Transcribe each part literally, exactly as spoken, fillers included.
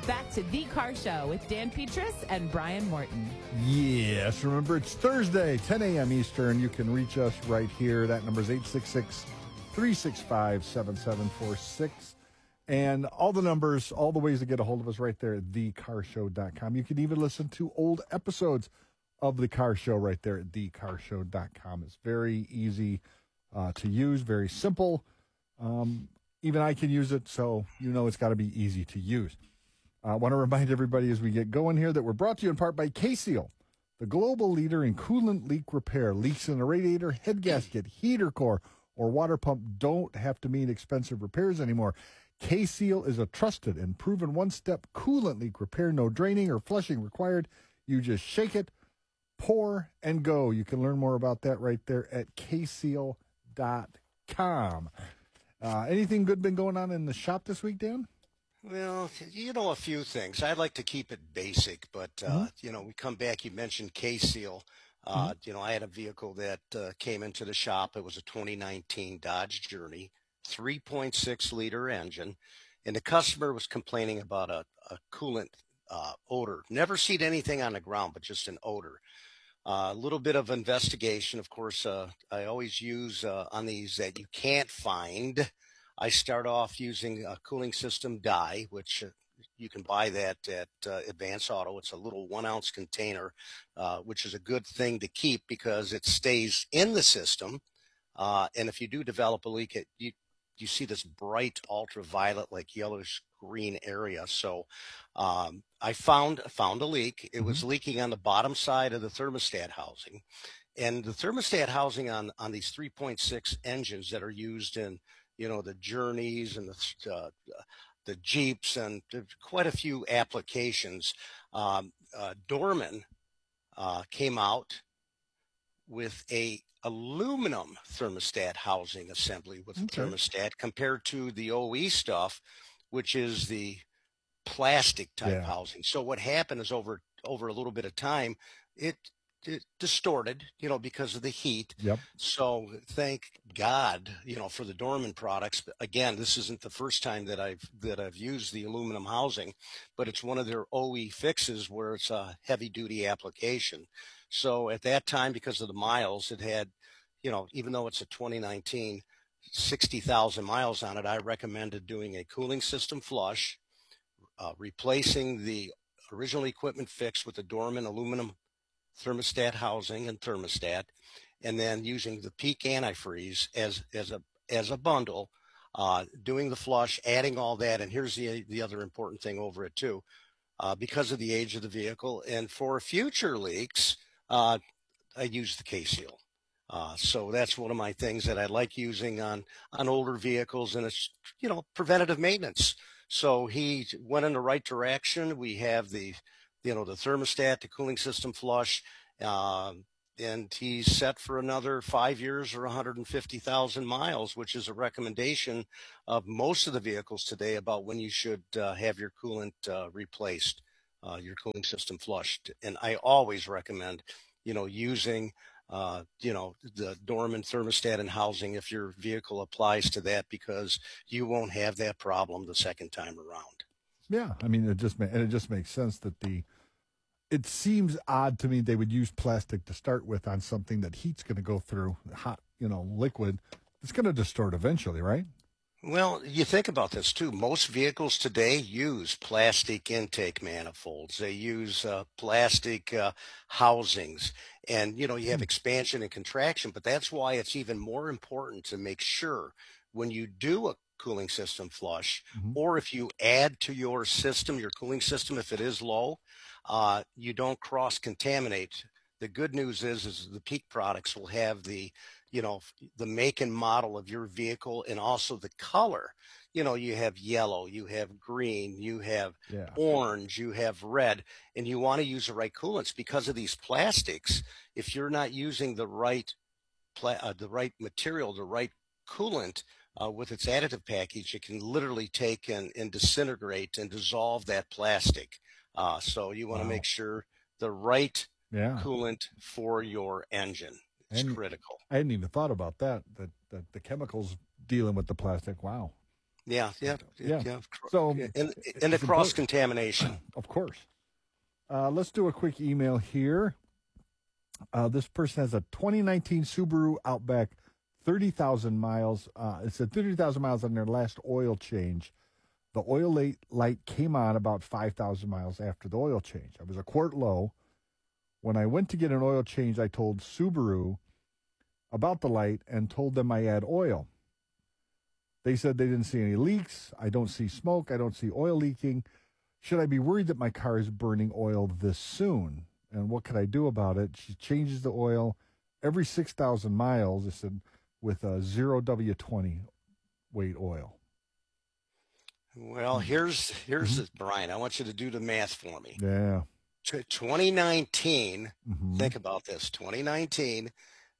back to The Car Show with Dan Petras and Brian Morton. Yes, remember it's Thursday, ten a.m. Eastern. You can reach us right here. That number is eight six six, three six five, seven seven four six. And all the numbers, all the ways to get a hold of us right there at the car show dot com. You can even listen to old episodes of The Car Show right there at the car show dot com. It's very easy uh, to use, very simple. Um, even I can use it, so you know it's got to be easy to use. I want to remind everybody as we get going here that we're brought to you in part by K-Seal, the global leader in coolant leak repair. Leaks in a radiator, head gasket, heater core, or water pump don't have to mean expensive repairs anymore. K-Seal is a trusted and proven one-step coolant leak repair. No draining or flushing required. You just shake it, pour, and go. You can learn more about that right there at k seal dot com. Uh, anything good been going on in the shop this week, Dan? Well, you know, a few things. I'd like to keep it basic, but, uh, mm-hmm. you know, we come back, you mentioned K-Seal. Uh, mm-hmm. You know, I had a vehicle that uh, came into the shop. It was a twenty nineteen Dodge Journey, three point six liter engine, and the customer was complaining about a, a coolant uh, odor. Never seen anything on the ground, but just an odor. A uh, little bit of investigation. Of course, uh, I always use uh, on these that you can't find. I start off using a cooling system dye, which uh, you can buy that at uh, Advance Auto. It's a little one ounce container, uh, which is a good thing to keep because it stays in the system. Uh, and if you do develop a leak, it, you, you see this bright ultraviolet, like yellowish green area. So um, I found found a leak. It was leaking on the bottom side of the thermostat housing. And the thermostat housing on, on these three point six engines that are used in, you know, the Journeys and the, uh, the Jeeps and quite a few applications, um, uh, Dorman uh, came out with a aluminum thermostat housing assembly with okay. thermostat compared to the O E stuff, which is the plastic type yeah. housing. So what happened is over over a little bit of time, it, it distorted, you know, because of the heat. Yep. So thank God, you know, for the Dorman products. But again, this isn't the first time that I've that I've used the aluminum housing, but it's one of their O E fixes where it's a heavy duty application. So at that time, because of the miles, it had, you know, even though it's a twenty nineteen, sixty thousand miles on it, I recommended doing a cooling system flush, uh, replacing the original equipment fix with the Dorman aluminum thermostat housing and thermostat, and then using the Peak antifreeze as as a as a bundle, uh, doing the flush, adding all that. And here's the the other important thing over it too, uh, because of the age of the vehicle and for future leaks, uh, I use the K-Seal. Uh, so that's one of my things that I like using on on older vehicles, and it's, you know, preventative maintenance. So he went in the right direction. We have the, you know, the thermostat, the cooling system flush, uh, and he's set for another five years or one hundred fifty thousand miles, which is a recommendation of most of the vehicles today about when you should uh, have your coolant uh, replaced, uh, your cooling system flushed. And I always recommend, you know, using, uh, you know, the Dorman thermostat and housing if your vehicle applies to that, because you won't have that problem the second time around. Yeah, I mean, it just ma- and it just makes sense that the. It seems odd to me they would use plastic to start with on something that heat's going to go through, hot, you know, liquid. It's going to distort eventually, right? Well, you think about this too. Most vehicles today use plastic intake manifolds. They use uh, plastic uh, housings, and you know, you have expansion and contraction. But that's why it's even more important to make sure when you do a cooling system flush, mm-hmm. or if you add to your system, your cooling system, if it is low, uh, you don't cross contaminate. The good news is, is the Peak products will have the, you know, the make and model of your vehicle and also the color. You know, you have yellow, you have green, you have yeah. orange, you have red, and you want to use the right coolants because of these plastics. If you're not using the right, pla- uh, the right material, the right coolant, Uh, with its additive package, it can literally take and, and disintegrate and dissolve that plastic. Uh, so you want to wow. make sure the right yeah. coolant for your engine is and critical. I hadn't even thought about that, that, that the chemicals dealing with the plastic. Wow. Yeah, yeah, Yeah. yeah. So and, and it's the cross important. contamination. Of course. Uh, let's do a quick email here. Uh, this person has a twenty nineteen Subaru Outback, thirty thousand miles. Uh, it said thirty thousand miles on their last oil change. The oil light, light came on about five thousand miles after the oil change. I was a quart low. When I went to get an oil change, I told Subaru about the light and told them I had oil. They said they didn't see any leaks. I don't see smoke. I don't see oil leaking. Should I be worried that my car is burning oil this soon? And what could I do about it? She changes the oil every six thousand miles, it said, with a zero W twenty weight oil. Well, here's here's mm-hmm. the, Brian, I want you to do the math for me. Yeah. twenty nineteen, mm-hmm. think about this, twenty nineteen,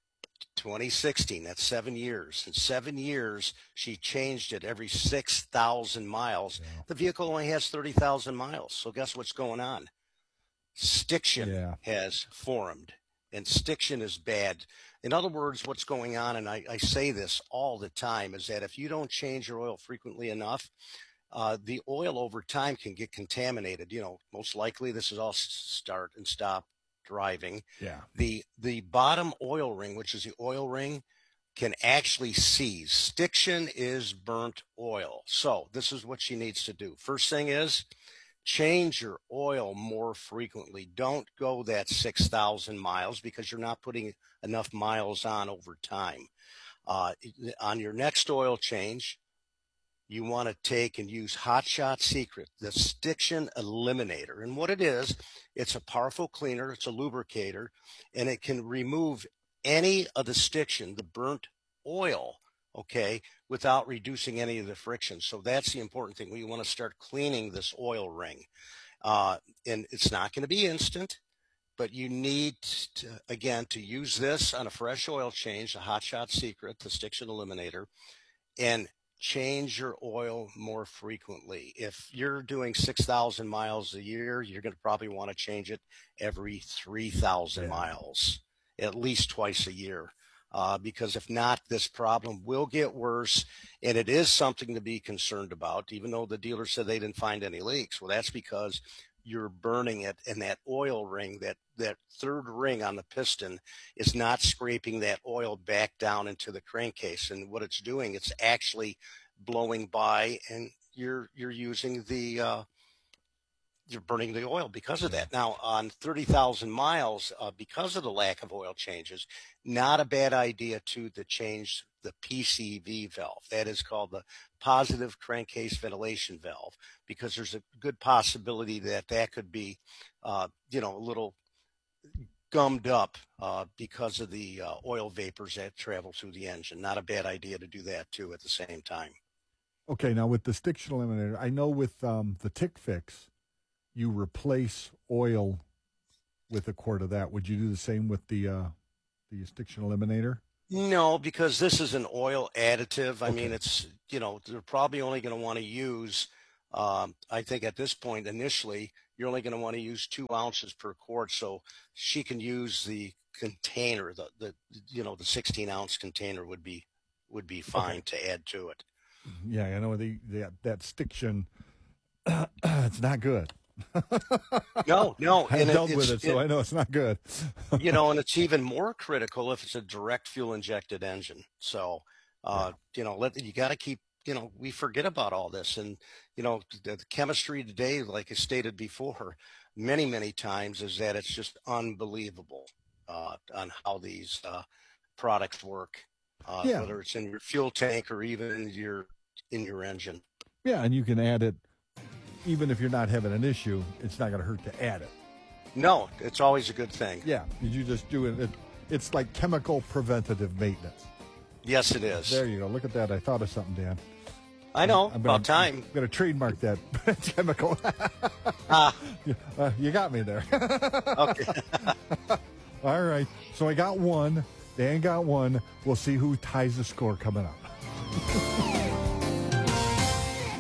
twenty sixteen, that's seven years. In seven years, she changed it every six thousand miles. Yeah. The vehicle only has thirty thousand miles. So guess what's going on? Stiction yeah. has formed, and stiction is bad. In other words, what's going on, and I, I say this all the time, is that if you don't change your oil frequently enough, uh, the oil over time can get contaminated. You know, most likely this is all start and stop driving. Yeah. The the bottom oil ring, which is the oil ring, can actually seize. Stiction is burnt oil. So this is what she needs to do. First thing is change your oil more frequently. Don't go that six thousand miles because you're not putting enough miles on over time. Uh, on your next oil change, you want to take and use Hot Shot Secret, the Stiction Eliminator. And what it is, it's a powerful cleaner, it's a lubricator, and it can remove any of the stiction, the burnt oil, okay, without reducing any of the friction. So that's the important thing. We want to start cleaning this oil ring. Uh, and it's not going to be instant, but you need, to, again, to use this on a fresh oil change, the Hot Shot Secret, the Stiction Eliminator, and change your oil more frequently. If you're doing six thousand miles a year, you're going to probably want to change it every three thousand yeah. miles, at least twice a year. Uh, because if not, this problem will get worse, and it is something to be concerned about, even though the dealer said they didn't find any leaks. Well, that's because you're burning it, and that oil ring, that, that third ring on the piston is not scraping that oil back down into the crankcase. And what it's doing, it's actually blowing by, and you're, you're using the, uh, you're burning the oil because of that. Now, on thirty thousand miles, uh, because of the lack of oil changes, not a bad idea to, to change the P C V valve. That is called the positive crankcase ventilation valve, because there's a good possibility that that could be, uh, you know, a little gummed up uh, because of the uh, oil vapors that travel through the engine. Not a bad idea to do that, too, at the same time. Okay, now with the Stiction Eliminator, I know with um, the Tick Fix, you replace oil with a quart of that. Would you do the same with the uh, the Stiction Eliminator? No, because this is an oil additive. I okay. mean, it's, you know, they're probably only going to want to use, um, I think at this point, initially, you're only going to want to use two ounces per quart. So she can use the container, the, the you know, the sixteen ounce container would be, would be fine okay. to add to it. Yeah, I know the, the that Stiction, it's not good. No, no. I and dealt it, with it, so it, I know it's not good. You know, and it's even more critical if it's a direct fuel injected engine. So, uh, yeah. you know, let, you got to keep, you know, we forget about all this. And, you know, the, the chemistry today, like I stated before, many, many times, is that it's just unbelievable uh, on how these uh, products work, uh, yeah. whether it's in your fuel tank or even in your, in your engine. Yeah, and you can add it. Even if you're not having an issue, it's not going to hurt to add it. No, it's always a good thing. Yeah, you just do it. it. It's like chemical preventative maintenance. Yes, it is. There you go. Look at that. I thought of something, Dan. I know. I'm about gonna, time. I'm going to trademark that chemical. Ah. uh, you got me there. Okay. All right. So I got one. Dan got one. We'll see who ties the score coming up.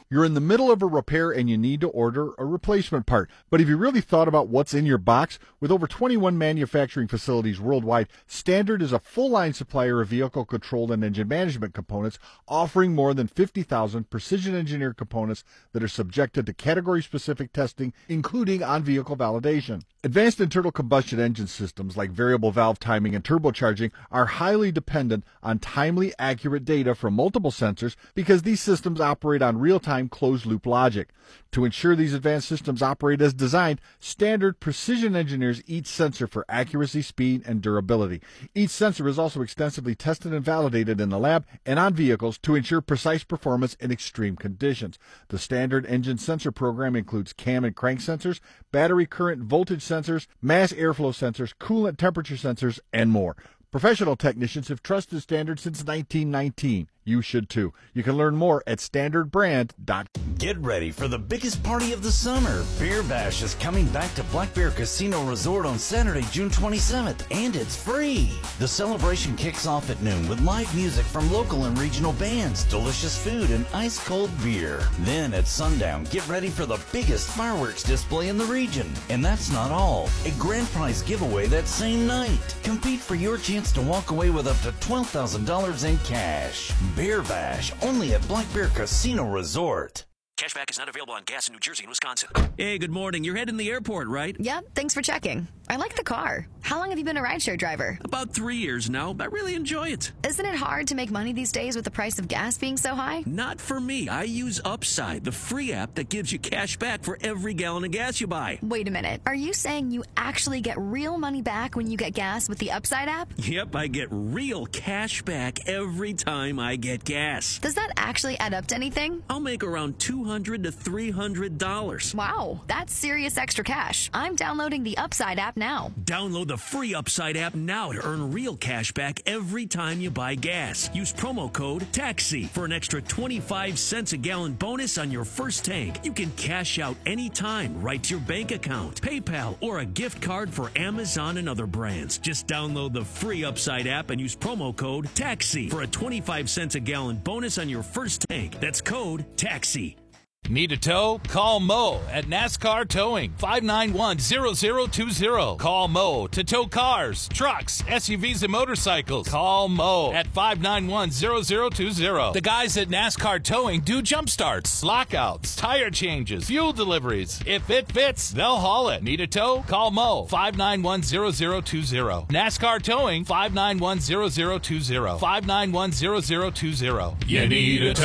You're in the middle of a repair and you need to order a replacement part. But have you really thought about what's in your box? With over twenty-one manufacturing facilities worldwide, Standard is a full-line supplier of vehicle control and engine management components, offering more than fifty thousand precision-engineered components that are subjected to category-specific testing, including on-vehicle validation. Advanced internal combustion engine systems like variable valve timing and turbocharging are highly dependent on timely, accurate data from multiple sensors because these systems operate on real-time closed-loop logic. To ensure these advanced systems operate as designed, Standard precision engineers each sensor for accuracy, speed, and durability. Each sensor is also extensively tested and validated in the lab and on vehicles to ensure precise performance in extreme conditions. The Standard engine sensor program includes cam and crank sensors, battery current voltage sensors, mass airflow sensors, coolant temperature sensors, and more. Professional technicians have trusted Standard since nineteen nineteen. You should too. You can learn more at standard brand dot com. Get ready for the biggest party of the summer. Beer Bash is coming back to Black Bear Casino Resort on Saturday, June twenty-seventh, and it's free. The celebration kicks off at noon with live music from local and regional bands, delicious food, and ice-cold beer. Then at sundown, get ready for the biggest fireworks display in the region. And that's not all. A grand prize giveaway that same night. Compete for your chance to walk away with up to twelve thousand dollars in cash. Beer Bash, only at Black Bear Casino Resort. Cashback is not available on gas in New Jersey and Wisconsin. Hey, good morning. You're heading to the airport, right? Yep, thanks for checking. I like the car. How long have you been a rideshare driver? About three years now. I really enjoy it. Isn't it hard to make money these days with the price of gas being so high? Not for me. I use Upside, the free app that gives you cash back for every gallon of gas you buy. Wait a minute. Are you saying you actually get real money back when you get gas with the Upside app? Yep, I get real cash back every time I get gas. Does that actually add up to anything? I'll make around two hundred to three hundred dollars. Wow, that's serious extra cash. I'm downloading the Upside app now. Download the free Upside app now to earn real cash back every time you buy gas. Use promo code TAXI for an extra twenty-five cents a gallon bonus on your first tank. You can cash out anytime right to your bank account, PayPal, or a gift card for Amazon and other brands. Just download the free Upside app and use promo code TAXI for a twenty-five cents a gallon bonus on your first tank. That's code TAXI. Need a tow? Call Mo at NASCAR Towing, five nine one, zero zero two zero. Call Mo to tow cars, trucks, S U Vs, and motorcycles. Call Mo at five nine one, zero zero two zero. The guys at NASCAR Towing do jump starts, lockouts, tire changes, fuel deliveries. If it fits, they'll haul it. Need a tow? Call Mo, five nine one, zero zero two zero. NASCAR Towing, five nine one, zero zero two zero. five nine one, zero zero two zero. You need a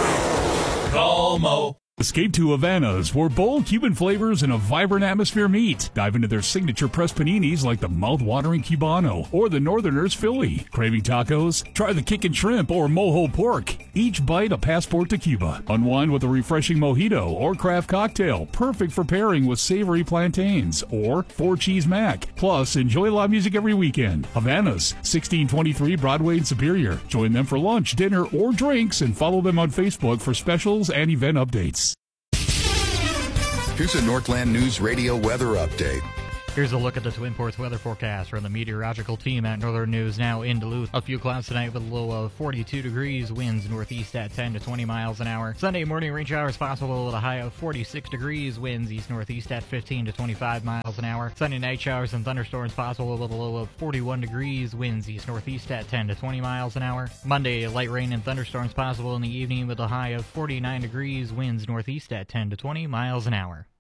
tow? Call Mo. Escape to Havana's, where bold Cuban flavors and a vibrant atmosphere meet. Dive into their signature pressed paninis like the mouth-watering Cubano or the Northerners Philly. Craving tacos? Try the Kickin' Shrimp or Mojo Pork. Each bite a passport to Cuba. Unwind with a refreshing mojito or craft cocktail, perfect for pairing with savory plantains or four-cheese mac. Plus, enjoy live music every weekend. Havana's, sixteen twenty-three Broadway in Superior. Join them for lunch, dinner, or drinks, and follow them on Facebook for specials and event updates. Here's a Northland News Radio weather update. Here's a look at the Twin Ports weather forecast from the meteorological team at Northern News now in Duluth. A few clouds tonight with a low of forty-two degrees, winds northeast at ten to twenty miles an hour. Sunday morning rain showers possible with a high of forty-six degrees, winds east-northeast at fifteen to twenty-five miles an hour. Sunday night showers and thunderstorms possible with a low of forty-one degrees, winds east-northeast at ten to twenty miles an hour. Monday, light rain and thunderstorms possible in the evening with a high of forty-nine degrees, winds northeast at ten to twenty miles an hour.